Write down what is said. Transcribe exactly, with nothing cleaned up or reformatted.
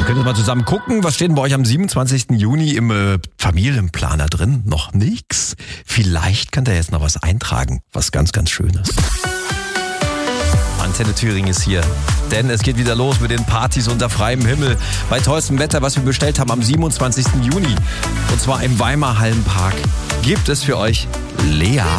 könnt ihr mal zusammen gucken, was steht denn bei euch am siebenundzwanzigsten Juni im äh, Familienplaner drin? Noch nix? Vielleicht könnt ihr jetzt noch was eintragen, was ganz, ganz Schönes. Antenne Thüringen ist hier, denn es geht wieder los mit den Partys unter freiem Himmel. Bei tollstem Wetter, was wir bestellt haben am siebenundzwanzigsten Juni. Und zwar im Weimar Hallenpark gibt es für euch Lea.